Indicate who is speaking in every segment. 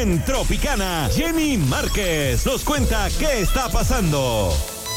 Speaker 1: En Tropicana, Jenny Márquez nos cuenta qué está pasando.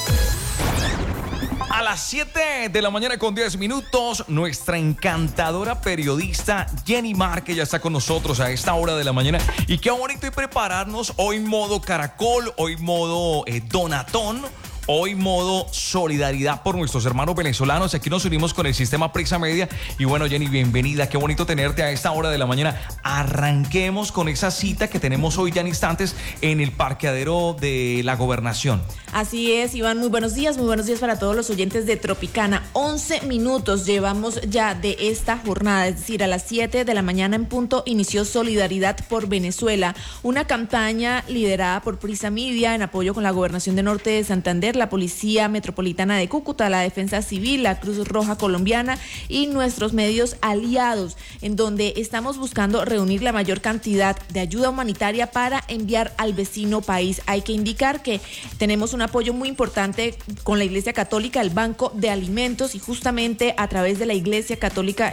Speaker 2: A las 7 de la mañana con 10 minutos, nuestra encantadora periodista Jenny Márquez ya está con nosotros a esta hora de la mañana. Y qué bonito y prepararnos hoy modo caracol, hoy modo donatón. Hoy modo solidaridad por nuestros hermanos venezolanos. Aquí nos unimos con el sistema Prisa Media. Y bueno, Jenny, bienvenida. Qué bonito tenerte a esta hora de la mañana. Arranquemos con esa cita que tenemos hoy ya en instantes en el parqueadero de la Gobernación.
Speaker 3: Así es, Iván. Muy buenos días para todos los oyentes de Tropicana. 11 minutos llevamos ya de esta jornada, es decir, a las 7 de la mañana en punto inició Solidaridad por Venezuela, una campaña liderada por Prisa Media en apoyo con la Gobernación de Norte de Santander, la Policía Metropolitana de Cúcuta, la Defensa Civil, la Cruz Roja Colombiana y nuestros medios aliados, en donde estamos buscando reunir la mayor cantidad de ayuda humanitaria para enviar al vecino país. Hay que indicar que tenemos un apoyo muy importante con la Iglesia Católica, el Banco de Alimentos, y justamente a través de la Iglesia Católica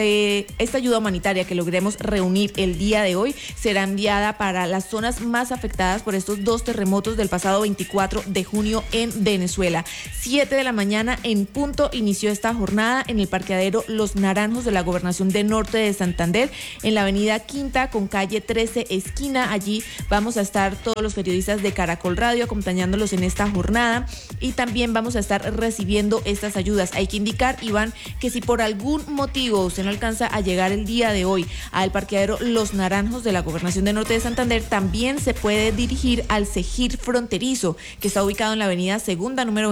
Speaker 3: esta ayuda humanitaria que logremos reunir el día de hoy será enviada para las zonas más afectadas por estos dos terremotos del pasado 24 de junio en Venezuela. 7 de la mañana en punto inició esta jornada en el parqueadero Los Naranjos de la Gobernación de Norte de Santander, en la avenida Quinta con calle 13 esquina. Allí vamos a estar todos los periodistas de Caracol Radio acompañándolos en esta jornada y también vamos a estar recibiendo estas ayudas. Hay que indicar, Iván, que si por algún motivo usted no alcanza a llegar el día de hoy al parqueadero Los Naranjos de la Gobernación de Norte de Santander, también se puede dirigir al Cegir Fronterizo, que está ubicado en la avenida Segunda, número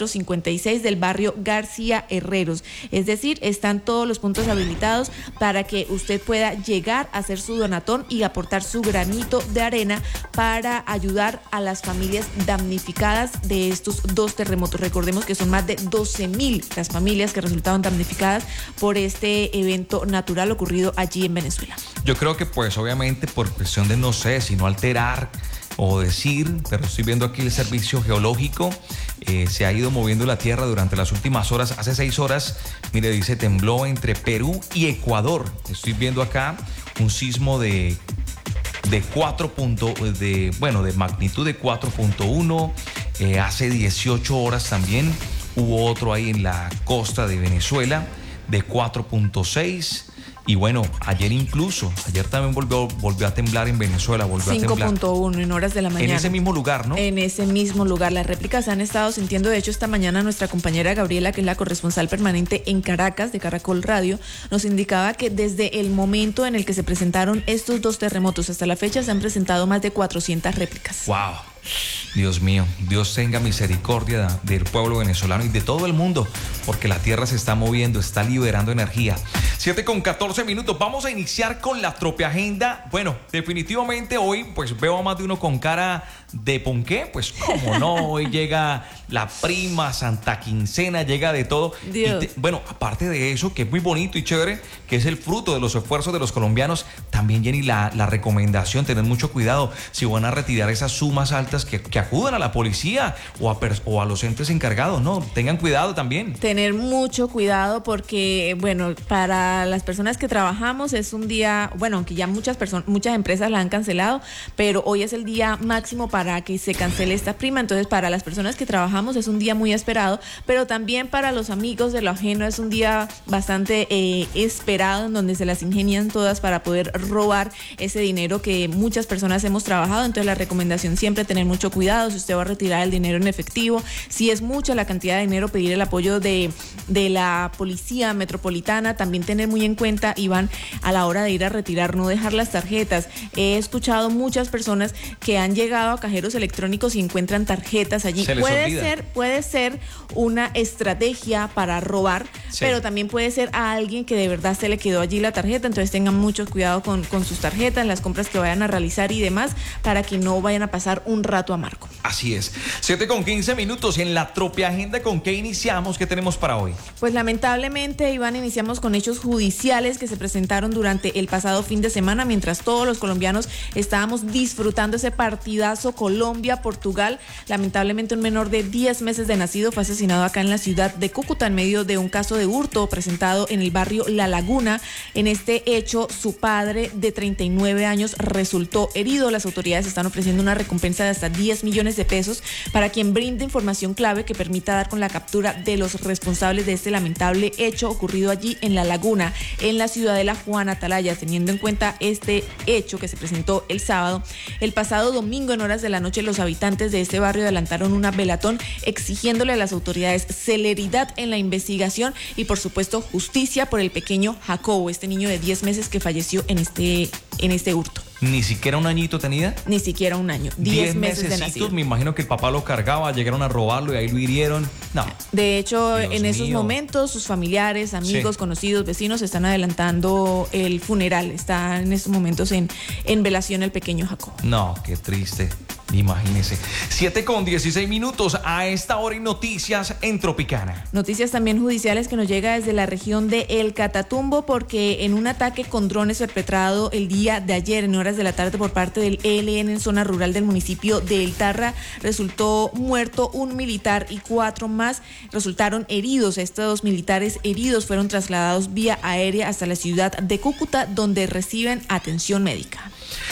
Speaker 3: 2456 del barrio García Herreros. Es decir, están todos los puntos habilitados para que usted pueda llegar a hacer su donatón y aportar su granito de arena para ayudar a las familias damnificadas de estos dos terremotos. Recordemos que son más de 12,000 las familias que resultaron damnificadas por este evento natural ocurrido allí en Venezuela.
Speaker 2: Yo creo que pues obviamente por cuestión de no sé, si no alterar o decir, pero estoy viendo aquí el servicio geológico, se ha ido moviendo la tierra durante las últimas horas. Hace 6 horas, mire, dice, tembló entre Perú y Ecuador. Estoy viendo acá un sismo de magnitud de 4.1. Hace 18 horas también hubo otro ahí en la costa de Venezuela de 4.6. Y bueno, ayer también volvió a temblar en Venezuela,
Speaker 3: 5.1 en horas de la mañana.
Speaker 2: En ese mismo lugar, ¿no?
Speaker 3: En ese mismo lugar. Las réplicas se han estado sintiendo. De hecho, esta mañana nuestra compañera Gabriela, que es la corresponsal permanente en Caracas de Caracol Radio, nos indicaba que desde el momento en el que se presentaron estos dos terremotos hasta la fecha se han presentado más de 400 réplicas.
Speaker 2: ¡Wow! Dios mío, Dios tenga misericordia del pueblo venezolano y de todo el mundo, porque la tierra se está moviendo, está liberando energía. 7:14. Vamos a iniciar con la Tropiagenda. Bueno, definitivamente hoy pues veo a más de uno con cara de ponqué, pues cómo no, hoy llega la prima, Santa Quincena, llega de todo. Bueno, aparte de eso, que es muy bonito y chévere, que es el fruto de los esfuerzos de los colombianos, también, Jenny, la recomendación, tener mucho cuidado si van a retirar esas sumas altas, que acudan a la policía o a los entes encargados, ¿no? Tengan cuidado también.
Speaker 3: Tener mucho cuidado porque, bueno, para las personas que trabajamos es un día, bueno, aunque ya muchas empresas la han cancelado, pero hoy es el día máximo para que se cancele esta prima. Entonces, para las personas que trabajamos es un día muy esperado, pero también para los amigos de lo ajeno es un día bastante esperado, en donde se las ingenian todas para poder robar ese dinero que muchas personas hemos trabajado. Entonces, la recomendación siempre tener mucho cuidado si usted va a retirar el dinero en efectivo. Si es mucha la cantidad de dinero, pedir el apoyo de la Policía Metropolitana. También tener muy en cuenta, Iván, a la hora de ir a retirar, no dejar las tarjetas. He escuchado muchas personas que han llegado a cajeros electrónicos y encuentran tarjetas allí. Puede ser una estrategia para robar, sí, pero también puede ser a alguien que de verdad se le quedó allí la tarjeta. Entonces tengan mucho cuidado con sus tarjetas, las compras que vayan a realizar y demás, para que no vayan a pasar un rato amargo.
Speaker 2: Así es. 7:15 en la Tropiagenda. ¿Con qué iniciamos? ¿Qué tenemos para hoy?
Speaker 3: Pues lamentablemente, Iván, iniciamos con hechos judiciales que se presentaron durante el pasado fin de semana, mientras todos los colombianos estábamos disfrutando ese partidazo Colombia-Portugal. Lamentablemente un menor de 10 meses de nacido fue asesinado acá en la ciudad de Cúcuta en medio de un caso de hurto presentado en el barrio La Laguna. En este hecho, su padre de 39 años resultó herido. Las autoridades están ofreciendo una recompensa de hasta 10 millones de pesos para quien brinde información clave que permita dar con la captura de los responsables de este lamentable hecho ocurrido allí en La Laguna, en la ciudadela Juan Atalaya. Teniendo en cuenta este hecho que se presentó el sábado, el pasado domingo en horas de la noche, los habitantes de este barrio adelantaron una velatón exigiéndole a las autoridades celeridad en la investigación y por supuesto justicia por el pequeño Jacobo, este niño de 10 meses que falleció en este hurto.
Speaker 2: ¿Ni siquiera un añito tenía?
Speaker 3: Ni siquiera un año, 10 meses de nacido.
Speaker 2: Me imagino que el papá lo cargaba, llegaron a robarlo y ahí lo hirieron. No.
Speaker 3: De hecho,
Speaker 2: Dios
Speaker 3: en esos
Speaker 2: mío.
Speaker 3: momentos, sus familiares, amigos,
Speaker 2: Sí.
Speaker 3: conocidos, vecinos están adelantando el funeral. Está en estos momentos en velación el pequeño Jacobo.
Speaker 2: No, qué triste. Imagínese. 7:16. A esta hora hay noticias en Tropicana.
Speaker 3: Noticias también judiciales que nos llega desde la región de El Catatumbo, porque en un ataque con drones perpetrado el día de ayer en horas de la tarde por parte del ELN en zona rural del municipio de El Tarra, resultó muerto un militar y 4 más resultaron heridos. Estos 2 militares heridos fueron trasladados vía aérea hasta la ciudad de Cúcuta, donde reciben atención médica.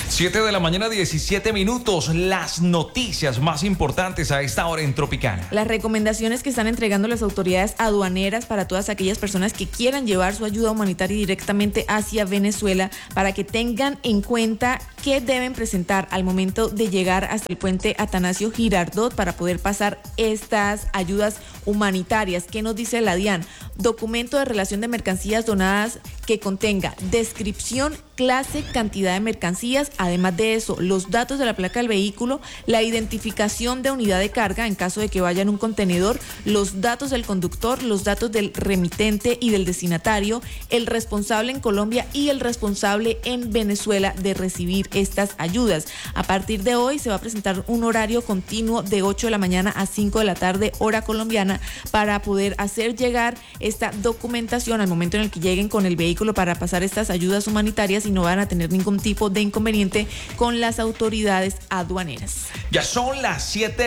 Speaker 2: 7:17. Las noticias más importantes a esta hora en Tropicana.
Speaker 3: Las recomendaciones que están entregando las autoridades aduaneras para todas aquellas personas que quieran llevar su ayuda humanitaria directamente hacia Venezuela, para que tengan en cuenta qué deben presentar al momento de llegar hasta el puente Atanasio Girardot para poder pasar estas ayudas humanitarias. ¿Qué nos dice la DIAN? Documento de relación de mercancías donadas que contenga descripción, clase, cantidad de mercancías. Además de eso, los datos de la placa del vehículo, la identificación de unidad de carga en caso de que vaya en un contenedor, los datos del conductor, los datos del remitente y del destinatario, el responsable en Colombia y el responsable en Venezuela de recibir estas ayudas. A partir de hoy se va a presentar un horario continuo de 8 de la mañana a 5 de la tarde, hora colombiana, para poder hacer llegar esta documentación al momento en el que lleguen con el vehículo para pasar estas ayudas humanitarias y no van a tener ningún tipo de inconveniente con las autoridades aduaneras.
Speaker 2: Ya son las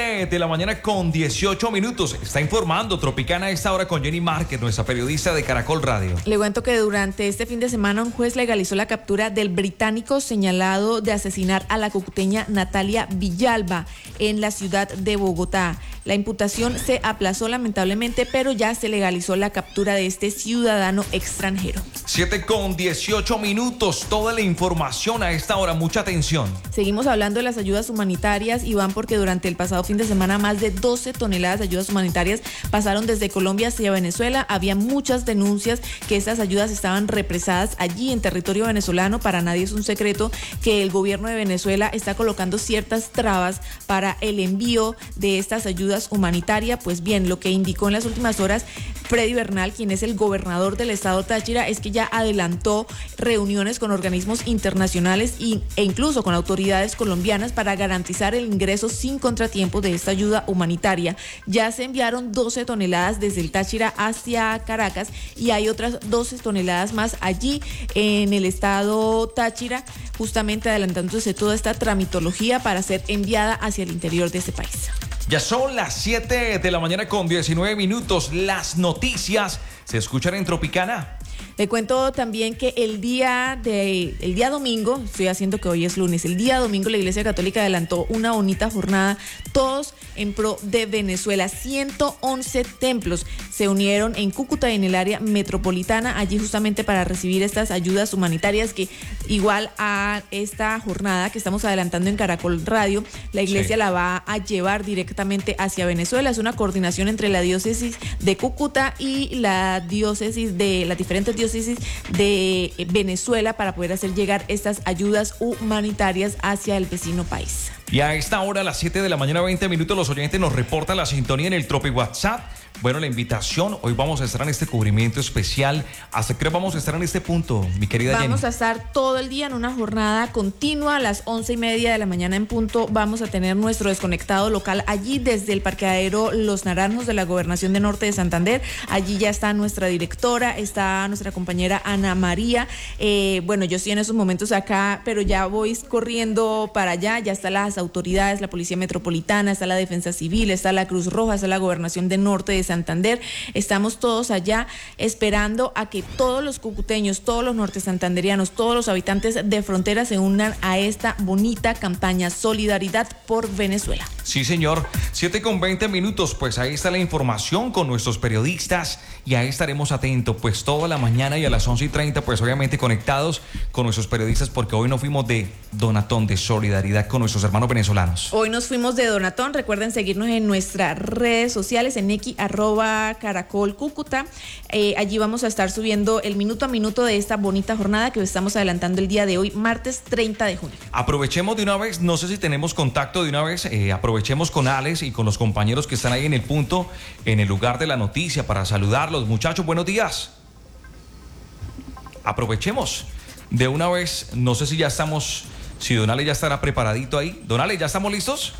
Speaker 2: 7:18. Está informando Tropicana a esta hora con Jenny Márquez, nuestra periodista de Caracol Radio.
Speaker 3: Le cuento que durante este fin de semana un juez legalizó la captura del británico señalado de asesinar a la cucuteña Natalia Villalba en la ciudad de Bogotá. La imputación se aplazó lamentablemente, pero ya se legalizó la captura de este ciudadano extranjero.
Speaker 2: 7:18. Toda la información a esta hora, mucha atención.
Speaker 3: Seguimos hablando de las ayudas humanitarias, Iván, porque durante el pasado fin de semana más de 12 toneladas de ayudas humanitarias pasaron desde Colombia hacia Venezuela. Había muchas denuncias que estas ayudas estaban represadas allí en territorio venezolano. Para nadie es un secreto que el gobierno de Venezuela está colocando ciertas trabas para el envío de estas ayudas humanitarias. Pues bien, lo que indicó en las últimas horas Freddy Bernal, quien es el gobernador del estado Táchira, es que ya adelantó reuniones con organismos internacionales e incluso con autoridades colombianas para garantizar el ingreso sin contratiempo de esta ayuda humanitaria. Ya se enviaron 12 toneladas desde el Táchira hacia Caracas y hay otras 12 toneladas más allí en el estado Táchira, justamente adelantándose toda esta tramitología para ser enviada hacia el interior de este país.
Speaker 2: Ya son las 7:19. Las noticias se escuchan en Tropicana.
Speaker 3: Le cuento también que el día domingo, estoy haciendo que hoy es lunes, el día domingo la Iglesia Católica adelantó una bonita jornada, todos en pro de Venezuela. 111 templos se unieron en Cúcuta y en el área metropolitana, allí justamente para recibir estas ayudas humanitarias que, igual a esta jornada que estamos adelantando en Caracol Radio, la Iglesia la va a llevar directamente hacia Venezuela. Es una coordinación entre la diócesis de Cúcuta y las diferentes diócesis de Venezuela para poder hacer llegar estas ayudas humanitarias hacia el vecino país.
Speaker 2: Y a esta hora, a las 7:20 a.m, los oyentes nos reportan la sintonía en el Tropi WhatsApp Bueno, la invitación, hoy vamos a estar en este cubrimiento especial. ¿Hasta qué hora vamos a estar en este punto, mi querida Jenny?
Speaker 3: Vamos a estar todo el día en una jornada continua. A las 11:30 de la mañana en punto vamos a tener nuestro desconectado local allí desde el parqueadero Los Naranjos de la Gobernación de Norte de Santander. Allí ya está nuestra directora, está nuestra compañera Ana María. Bueno, yo estoy en esos momentos acá, pero ya voy corriendo para allá. Ya están las autoridades, la Policía Metropolitana, está la Defensa Civil, está la Cruz Roja, está la Gobernación de Norte de Santander. Estamos todos allá esperando a que todos los cucuteños, todos los norte santanderianos, todos los habitantes de frontera se unan a esta bonita campaña Solidaridad por Venezuela.
Speaker 2: Sí, señor. 7:20, pues ahí está la información con nuestros periodistas y ahí estaremos atentos, pues toda la mañana y a las 11:30, pues obviamente conectados con nuestros periodistas porque hoy nos fuimos de donatón, de solidaridad con nuestros hermanos venezolanos.
Speaker 3: Hoy nos fuimos de donatón. Recuerden seguirnos en nuestras redes sociales, en @Caracol Cúcuta. Allí vamos a estar subiendo el minuto a minuto de esta bonita jornada que estamos adelantando el día de hoy, martes 30 de junio.
Speaker 2: Aprovechemos de una vez, no sé si tenemos contacto de una vez, aprovechemos con Alex y con los compañeros que están ahí en el punto, en el lugar de la noticia, para saludarlos. Muchachos, buenos días. Aprovechemos de una vez, no sé si ya estamos, si Don Alex ya estará preparadito ahí. Don Alex, ¿ya estamos listos?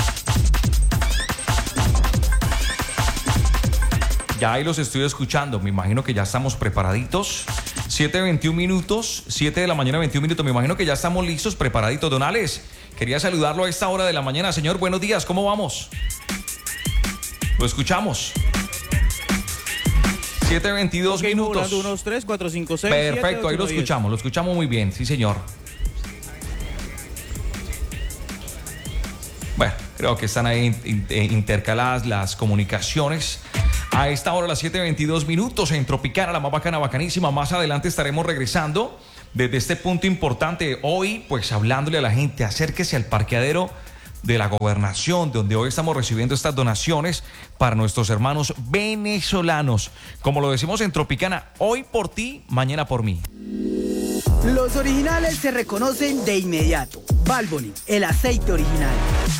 Speaker 2: Ya ahí los estoy escuchando, me imagino que ya estamos preparaditos. 7:21, 7 de la mañana, 21 minutos, me imagino que ya estamos listos, preparaditos. Don Alex, quería saludarlo a esta hora de la mañana. Señor, buenos días, ¿cómo vamos? Lo escuchamos. 7:22 minutos.
Speaker 4: 1, 2, 3, 4, 5, 6,
Speaker 2: Perfecto,
Speaker 4: 7, 8,
Speaker 2: ahí lo
Speaker 4: 9,
Speaker 2: escuchamos, lo escuchamos muy bien, sí señor. Bueno, creo que están ahí intercaladas las comunicaciones. A esta hora, las 7:22 en Tropicana, la más bacana, bacanísima. Más adelante estaremos regresando desde este punto importante. Hoy, pues hablándole a la gente, acérquese al parqueadero de la Gobernación, donde hoy estamos recibiendo estas donaciones para nuestros hermanos venezolanos. Como lo decimos en Tropicana, hoy por ti, mañana por mí.
Speaker 5: Los originales se reconocen de inmediato. Valvoline, el aceite original.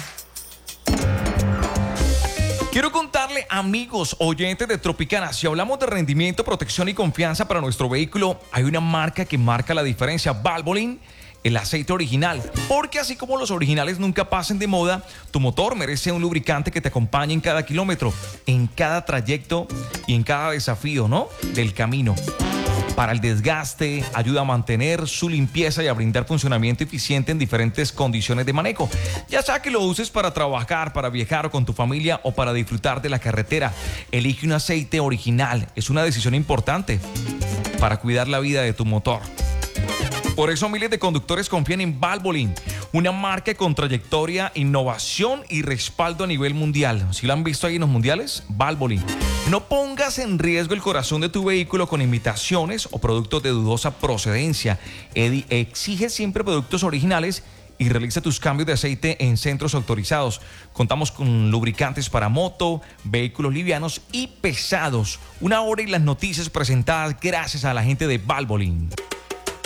Speaker 2: Quiero contarle, amigos oyentes de Tropicana, si hablamos de rendimiento, protección y confianza para nuestro vehículo, hay una marca que marca la diferencia: Valvoline, el aceite original. Porque así como los originales nunca pasen de moda, tu motor merece un lubricante que te acompañe en cada kilómetro, en cada trayecto y en cada desafío, ¿no?, del camino. Para el desgaste, ayuda a mantener su limpieza y a brindar funcionamiento eficiente en diferentes condiciones de manejo. Ya sea que lo uses para trabajar, para viajar o con tu familia o para disfrutar de la carretera, elige un aceite original. Es una decisión importante para cuidar la vida de tu motor. Por eso miles de conductores confían en Valvoline, una marca con trayectoria, innovación y respaldo a nivel mundial. ¿Sí lo han visto ahí en los mundiales? Valvoline. No pongas en riesgo el corazón de tu vehículo con imitaciones o productos de dudosa procedencia. Exige siempre productos originales y realiza tus cambios de aceite en centros autorizados. Contamos con lubricantes para moto, vehículos livianos y pesados. Una hora y las noticias presentadas gracias a la gente de Valvoline.